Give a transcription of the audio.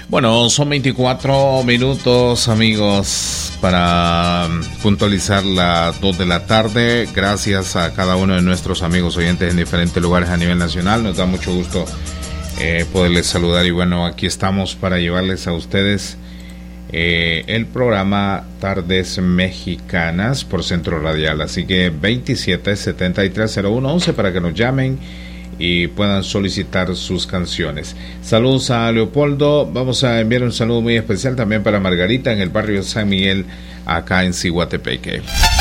Bueno, son 24 minutos, amigos, para puntualizar las 2 de la tarde. Gracias a cada uno de nuestros amigos oyentes en diferentes lugares a nivel nacional. Nos da mucho gusto poderles saludar. Y bueno, aquí estamos para llevarles a ustedes el programa Tardes Mexicanas por Centro Radial. Así que 27730111 para que nos llamen y puedan solicitar sus canciones. Saludos a Leopoldo. Vamos a enviar un saludo muy especial también para Margarita en el barrio San Miguel, acá en Ciguatepeque.